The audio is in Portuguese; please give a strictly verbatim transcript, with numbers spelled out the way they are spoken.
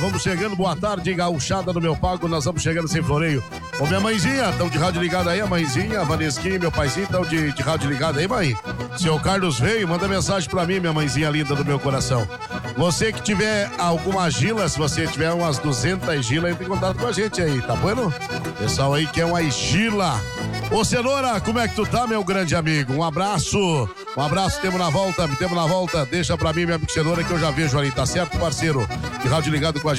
Vamos chegando, boa tarde, gauchada no meu pago, nós vamos chegando sem floreio. Ô, minha mãezinha, estão de rádio ligada aí, a mãezinha, a Vanesquinha e meu paizinho estão de, de rádio ligada aí, mãe? Seu Carlos veio, manda mensagem pra mim, minha mãezinha linda do meu coração. Você que tiver alguma gila, se você tiver umas duzentas gilas, entre em contato com a gente aí, tá bueno? Pessoal aí que é uma gila. Ô, Cenoura, como é que tu tá, meu grande amigo? Um abraço, um abraço, temos na volta, temos na volta, deixa pra mim, meu amigo Cenoura, que eu já vejo ali, tá certo, parceiro? De rádio ligado com a gente.